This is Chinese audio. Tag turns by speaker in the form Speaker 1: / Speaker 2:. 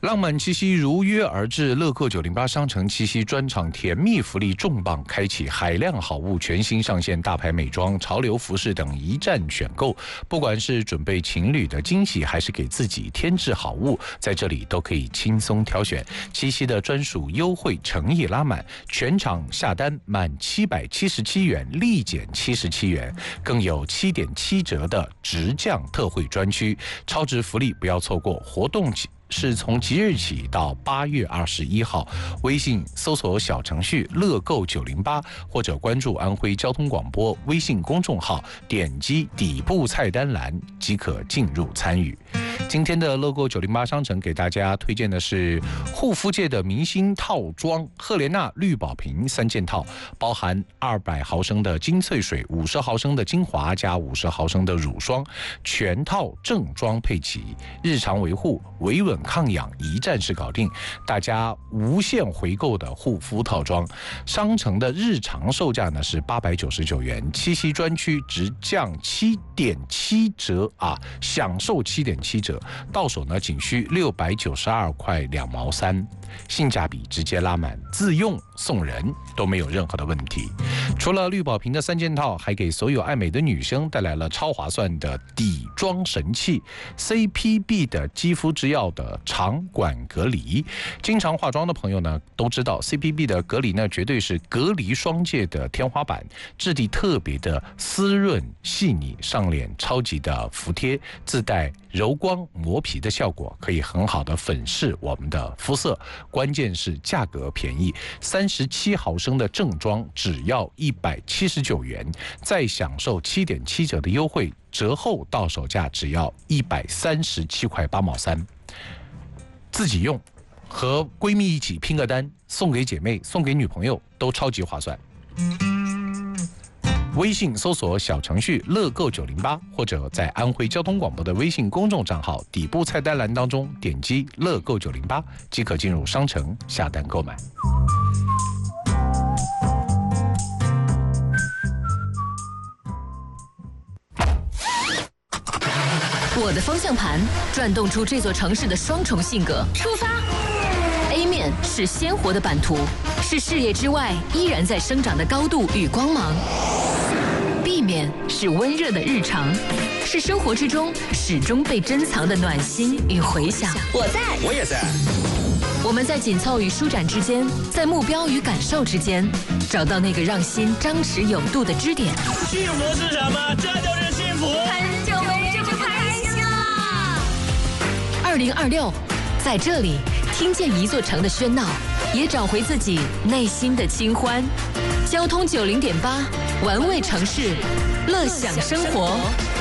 Speaker 1: 浪漫七夕如约而至，乐购908商城七夕专场甜蜜福利重磅开启，海量好物全新上线，大牌美妆、潮流服饰等一站选购。不管是准备情侣的惊喜，还是给自己添置好物，在这里都可以轻松挑选。七夕的专属优惠诚意拉满，全场下单满777元立减77元，更有7.7折的直降特惠专区，超值福利不要错过。活动是从即日起到8月21号，微信搜索小程序乐购908，或者关注安徽交通广播微信公众号，点击底部菜单栏即可进入参与。今天的乐购908商城给大家推荐的是护肤界的明星套装赫莲娜绿宝瓶3件套，包含200毫升的精粹水、50毫升的精华加50毫升的乳霜，全套正装配齐，日常维护维稳抗氧一站式搞定，大家无限回购的护肤套装。商城的日常售价呢是899元，七夕专区直降7.7折啊，享受7.7折，到手呢仅需692块2毛3，性价比直接拉满，自用送人都没有任何的问题。除了绿宝瓶的3件套，还给所有爱美的女生带来了超划算的底妆神器 CPB 的肌肤之钥的长管隔离。经常化妆的朋友呢都知道 CPB 的隔离呢绝对是隔离霜界的天花板，质地特别的湿润细腻，上脸超级的服帖，自带柔光磨皮的效果，可以很好的粉饰我们的肤色。关键是价格便宜，37毫升的正装只要179元，再享受7.7折的优惠，折后到手价只要137块8毛3。自己用和闺蜜一起拼个单，送给姐妹、送给女朋友都超级划算。微信搜索小程序乐购908，或者在安徽交通广播的微信公众账号底部菜单栏当中点击乐购908，即可进入商城下单购买。
Speaker 2: 我的方向盘转动出这座城市的双重性格。出发 A 面是鲜活的版图，是视野之外依然在生长的高度与光芒。B 面是温热的日常，是生活之中始终被珍藏的暖心与回响。
Speaker 3: 我在，
Speaker 4: 我也在。
Speaker 2: 我们在紧凑与舒展之间，在目标与感受之间，找到那个让心张弛有度的支点。
Speaker 4: 幸福是什么？这就是幸福。
Speaker 3: 很久没这么开心了。
Speaker 2: 2026，在这里听见一座城的喧闹，也找回自己内心的清欢。交通90.8，玩味城市，乐享生活。